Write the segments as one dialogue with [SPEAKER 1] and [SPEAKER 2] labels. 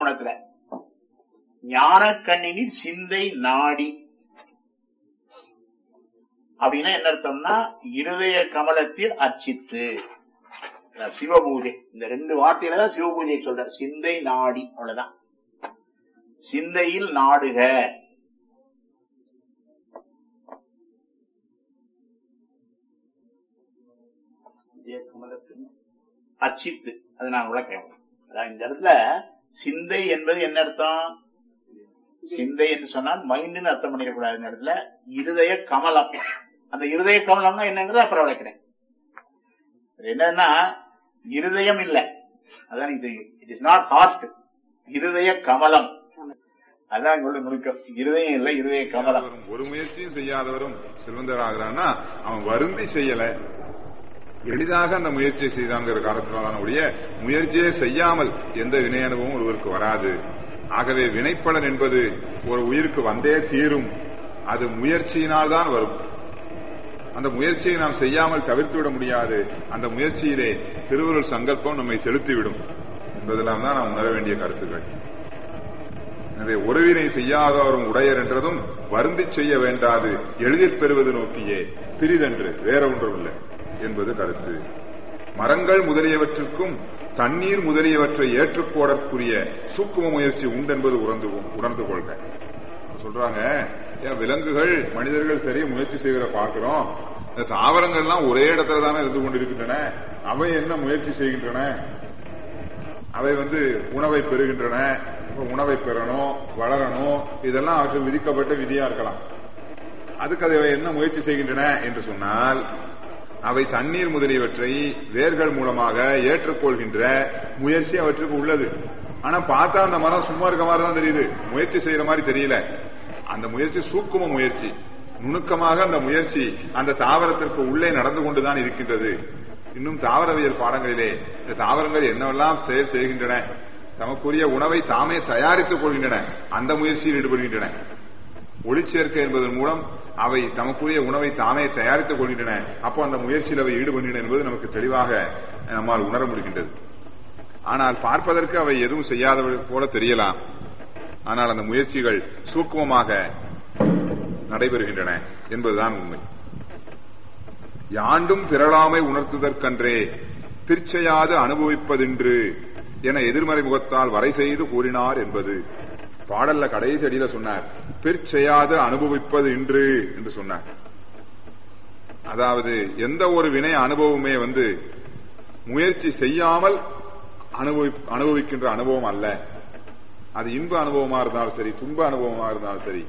[SPEAKER 1] இலக்கணத்துல. ஞான கண்ணினில் சிந்தை நாடி அப்படின்னா என்ன அர்த்தம்னா இருதய கமலத்தில் அர்ச்சித்து சிவபூஜை. இந்த 2 வார்த்தையில தான் சிவபூஜையை சொல்ற. சிந்தை நாடி, அவ்வளவுதான். சிந்தையில் நாடுக. அர்ச்சித்து, அது நான் விளக்கிறேன். அதான் இந்த இடத்துல சிந்தை என்பது என்ன அர்த்தம்? சிந்தை என்று சொன்னால் மைண்டுன்னு அர்த்தம் பண்ணிடக்கூடாது. இந்த இடத்துல இருதய கமலம். அந்த இருதய கமலம்னா என்னங்கிறது அப்புறம் விளக்கிறேன். என்னன்னா இருதயம் இல்ல, அதான் நீங்க தெரியும். இட் இஸ் நாட் ஹார்ட், இருதய கமலம். அதான் நுணுக்கம். இருதயம் இல்ல, இருதய கமலம்.
[SPEAKER 2] ஒரு முயற்சியும் செய்யாதவரும் செல்வந்தராகிறான்னா அவன் வருந்தி செய்யல, எளிதாக அந்த முயற்சியை செய்தாங்கிற காரணத்தினால ஒழிய முயற்சியே செய்யாமல் எந்த வினை அனுபவம் ஒருவருக்கு வராது. ஆகவே வினைப்பலன் என்பது ஒரு உயிருக்கு வந்தே தீரும். அது முயற்சியினால் தான் வரும். அந்த முயற்சியை நாம் செய்யாமல் தவிர்த்துவிட முடியாது. அந்த முயற்சியிலே திருவருள் சங்கல்பம் நம்மை செலுத்திவிடும் என்பதெல்லாம் தான் நாம் உணர வேண்டிய கருத்துக்கள். எனவே ஒருவினை செய்யாதவரும் உடையர் என்றதும் வருந்தி செய்ய வேண்டாது, எளிதில் பெறுவது நோக்கியே பிரிதென்று வேற ஒன்றும் இல்லை என்பது கருத்து. மரங்கள் முதலியவற்றுக்கும் தண்ணீர் முதலியவற்றை ஏற்றுக்கோடற்குரிய சூக்கும முயற்சி உண்டென்பது உணர்ந்து கொள்க சொல்றாங்க. விலங்குகள் மனிதர்கள் சரி முயற்சி செய்கிற பார்க்கிறோம். இந்த தாவரங்கள் எல்லாம் ஒரே இடத்துல தானே இருந்து கொண்டிருக்கின்றன. அவை என்ன முயற்சி செய்கின்றன? அவை உணவை பெறுகின்றன. உணவை பெறணும், வளரணும், இதெல்லாம் அவற்றுக்கு விதிக்கப்பட்ட விதியா இருக்கலாம். அதுக்கு அதை என்ன முயற்சி செய்கின்றன என்று சொன்னால் அவை தண்ணீர் முதலியவற்றை வேர்கள் மூலமாக ஏற்றுக்கொள்கின்ற முயற்சி அவற்றுக்கு உள்ளது. ஆனா பார்த்தா அந்த மரம் சும்மா இருக்க மாதிரி தான் தெரியுது, முயற்சி செய்யற மாதிரி தெரியல. அந்த முயற்சி சூக்கும முயற்சி, நுணுக்கமாக அந்த முயற்சி அந்த தாவரத்திற்கு உள்ளே நடந்து கொண்டுதான் இருக்கின்றது. இன்னும் தாவரவியல் பாடங்களிலே இந்த தாவரங்கள் என்னவெல்லாம் செயல் செய்கின்றன, தமக்குரிய உணவை தாமே தயாரித்துக் கொள்கின்றன, அந்த முயற்சியில் ஈடுபடுகின்றன. ஒளிச்சேர்க்கை என்பதன் மூலம் அவை தமக்குரிய உணவை தாமே தயாரித்துக் கொள்கின்றன. அப்போ அந்த முயற்சியில் அவை ஈடுபடுகின்றன என்பது நமக்கு தெளிவாக நம்மால் உணர முடிகின்றது. ஆனால் பார்ப்பதற்கு அவை எதுவும் செய்யாதவர்கள் போல தெரியலாம். ஆனால் அந்த முயற்சிகள் சூக்குமமாக நடைபெறுகின்றன என்பதுதான் உண்மை. யாண்டும் பிறழாமை உணர்த்துதற்கன்றே பிற்செய்யாது அனுபவிப்பதென்று என எதிர்மறை முகத்தால் வரை செய்து கூறினார் என்பது பாடல்ல கடைசி அடியில சொன்னார். பிற்செய்யாது அனுபவிப்பது இன்று என்று சொன்னார். அதாவது எந்த ஒரு வினை அனுபவமே முயற்சி செய்யாமல் அனுபவிக்கின்ற அனுபவம் அல்ல. அது இன்ப அனுபவமா இருந்தாலும் சரி, துன்ப அனுபவமா இருந்தாலும் சரி,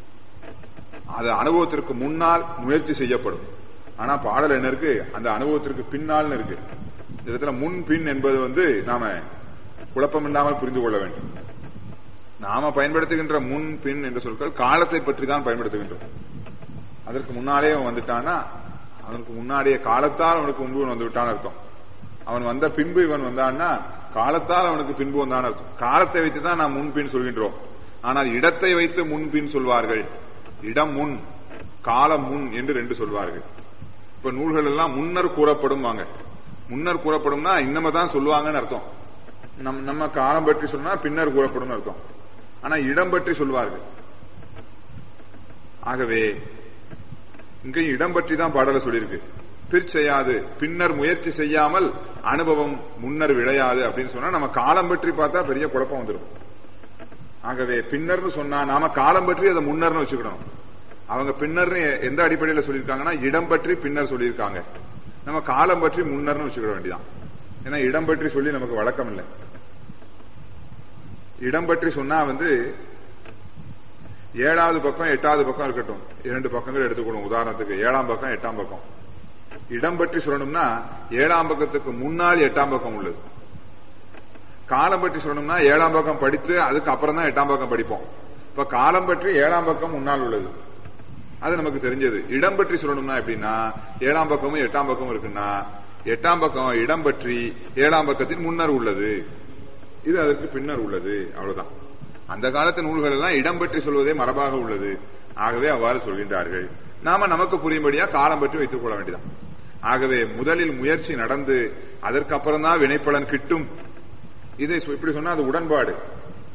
[SPEAKER 2] அது அனுபவத்திற்கு முன்னால் முயற்சி செய்யப்படும். ஆனா பாடல் என்ன இருக்கு, அந்த அனுபவத்திற்கு பின்னால் இருக்கு. இந்த இடத்துல முன் பின் என்பது நாம குழப்பம் இல்லாமல் புரிந்து கொள்ள வேண்டும். நாம பயன்படுத்துகின்ற முன் பின் என்ற சொற்கள் காலத்தை பற்றி தான் பயன்படுத்துகின்றோம். அதற்கு முன்னாலே அவன் வந்துட்டான்னா அவனுக்கு முன்னாடியே காலத்தால் அவனுக்கு முன்பு வந்து விட்டான் அர்த்தம். அவன் வந்த பின்பு இவன் வந்தான்னா காலத்தால் அவனுக்கு பின்பு வந்தான் அர்த்தம். காலத்தை வைத்துதான் நாம் முன்பின் சொல்கின்றோம். ஆனால் இடத்தை வைத்து முன்பின் சொல்வார்கள். இடம் முன், காலம் முன் என்று 2 சொல்வார்கள். இப்ப நூல்கள் எல்லாம் முன்னர் கூறப்படும் வாங்க. முன்னர் கூறப்படும்னா இன்னமதான் சொல்லுவாங்கன்னு அர்த்தம். நம்ம காலம் பற்றி சொன்னா பின்னர் கூறப்படும் அர்த்தம். ஆனா இடம் பற்றி சொல்வார்கள். ஆகவே இங்கேயும் இடம் பற்றி தான் பாடல சொல்லியிருக்கு. பிற்செய்யாது, பின்னர் முயற்சி செய்யாமல் அனுபவம் முன்னர் விளையாது அப்படின்னு சொன்னா நம்ம காலம் பற்றி பார்த்தா பெரிய குழப்பம் வந்துடும். ஆகவே பின்னர்னு சொன்னா நாம காலம் பற்றி அதை முன்னர்னு வச்சுக்கணும். அவங்க பின்னர்னு எந்த அடிப்படையில் சொல்லியிருக்காங்கன்னா இடம் பற்றி பின்னர் சொல்லியிருக்காங்க. நம்ம காலம் பற்றி முன்னர்னு வச்சுக்கிட வேண்டியதான். ஏன்னா இடம் பற்றி சொல்லி நமக்கு வழக்கம் இல்லை. இடம் பற்றி சொன்னா 7வது பக்கம் 8வது பக்கம் இருக்கட்டும், 2 பக்கங்கள் எடுத்துக்கணும். உதாரணத்துக்கு 7ஆம் பக்கம் 8ஆம் பக்கம். இடம் பற்றி சொல்லணும்னா 7ஆம் பக்கத்துக்கு முன்னால் 8ஆம் பக்கம் உள்ளது. காலம் பற்றி சொல்லணும்னா 7ஆம் பக்கம் படித்து அதுக்கு அப்புறம் தான் 8ஆம் பக்கம் படிப்போம். இப்ப காலம் பற்றி 7ஆம் பக்கம் முன்னால் உள்ளது, அது நமக்கு தெரிஞ்சது. இடம் பற்றி சொல்லணும்னா எப்படின்னா 7ஆம் பக்கமும் 8ஆம் பக்கமும் இருக்குன்னா 8ஆம் பக்கம் இடம் பற்றி 7ஆம் பக்கத்தின் முன்னர் உள்ளது, இது அதற்கு பின்னர் உள்ளது, அவ்வளவுதான். அந்த காலத்து நூல்கள் எல்லாம் இடம் பற்றி சொல்வதே மரபாக உள்ளது. ஆகவே அவ்வாறு சொல்கின்றார்கள். நாம நமக்கு புரியும்படியா காலம் பற்றி வைத்துக் கொள்ள வேண்டியதான். ஆகவே முதலில் முயற்சி நடந்து அதற்கு அப்புறம் தான் வினைப்பலன் கிட்டும். இதை இப்படி சொன்னா அது உடன்பாடு.